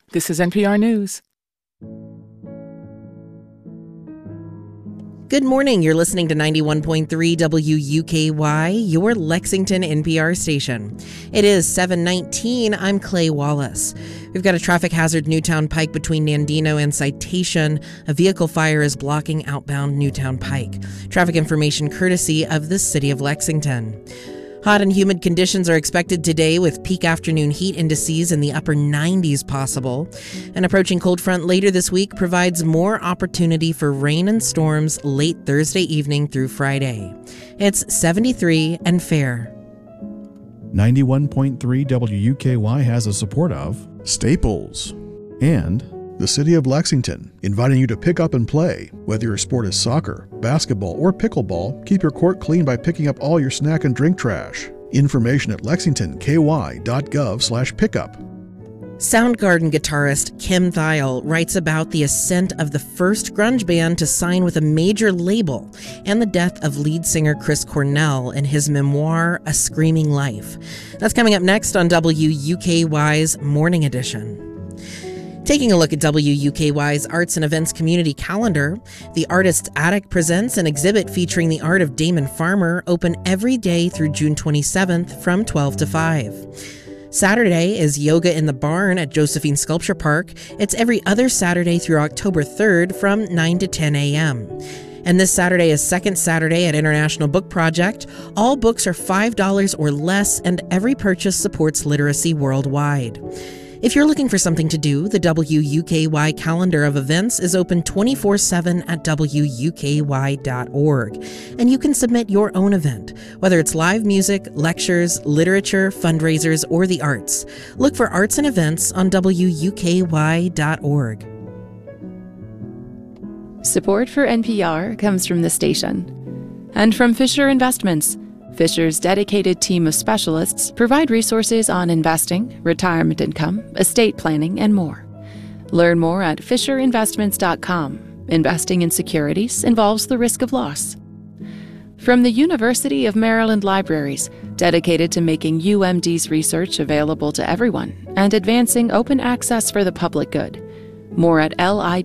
This is NPR News. Good morning. You're listening to 91.3 WUKY, your Lexington NPR station. It is 7:19. I'm Clay Wallace. We've got a traffic hazard Newtown Pike between Nandino and Citation. A vehicle fire is blocking outbound Newtown Pike. Traffic information courtesy of the City of Lexington. Hot and humid conditions are expected today with peak afternoon heat indices in the upper 90s possible. An approaching cold front later this week provides more opportunity for rain and storms late Thursday evening through Friday. It's 73 and fair. 91.3 WUKY has the support of Staples and the City of Lexington, inviting you to pick up and play. Whether your sport is soccer, basketball, or pickleball, keep your court clean by picking up all your snack and drink trash. Information at lexingtonky.gov/pickup. Soundgarden guitarist Kim Thayil writes about the ascent of the first grunge band to sign with a major label and the death of lead singer Chris Cornell in his memoir, A Screaming Life. That's coming up next on WUKY's Morning Edition. Taking a look at WUKY's Arts and Events Community Calendar, the Artist's Attic presents an exhibit featuring the art of Damon Farmer, open every day through June 27th from 12 to 5. Saturday is Yoga in the Barn at Josephine Sculpture Park. It's every other Saturday through October 3rd from 9 to 10 a.m. And this Saturday is Second Saturday at International Book Project. All books are $5 or less, and every purchase supports literacy worldwide. If you're looking for something to do, the WUKY calendar of events is open 24/7 at WUKY.org. And you can submit your own event, whether it's live music, lectures, literature, fundraisers, or the arts. Look for arts and events on WUKY.org. Support for NPR comes from the station and from Fisher Investments. Fisher's dedicated team of specialists provide resources on investing, retirement income, estate planning, and more. Learn more at FisherInvestments.com. Investing in securities involves the risk of loss. From the University of Maryland Libraries, dedicated to making UMD's research available to everyone and advancing open access for the public good. More at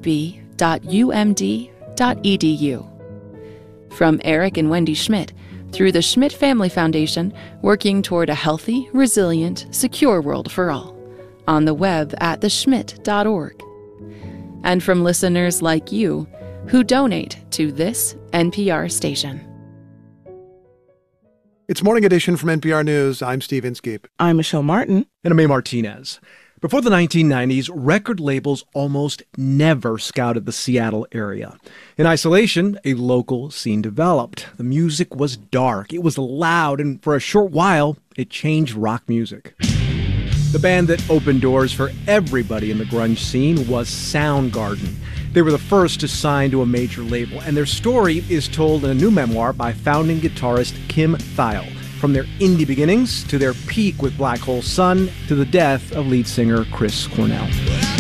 lib.umd.edu. From Eric and Wendy Schmidt, through the Schmidt Family Foundation, working toward a healthy, resilient, secure world for all. On the web at theschmidt.org. And from listeners like you who donate to this NPR station. It's Morning Edition from NPR News. I'm Steve Inskeep. I'm Michelle Martin. And I'm A. Martinez. Before the 1990s, record labels almost never scouted the Seattle area. In isolation, a local scene developed. The music was dark, it was loud, and for a short while, it changed rock music. The band that opened doors for everybody in the grunge scene was Soundgarden. They were the first to sign to a major label, and their story is told in a new memoir by founding guitarist Kim Thayil. From their indie beginnings to their peak with Black Hole Sun to the death of lead singer Chris Cornell.